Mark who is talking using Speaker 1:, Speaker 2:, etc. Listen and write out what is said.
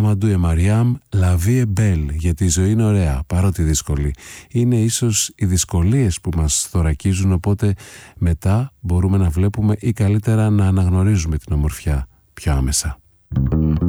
Speaker 1: Αμαντού Μαριάμ, La vie est belle, γιατί η ζωή είναι ωραία, παρότι δύσκολη. Είναι ίσως οι δυσκολίες που μας θωρακίζουν, οπότε μετά μπορούμε να βλέπουμε ή καλύτερα να αναγνωρίζουμε την ομορφιά πιο άμεσα.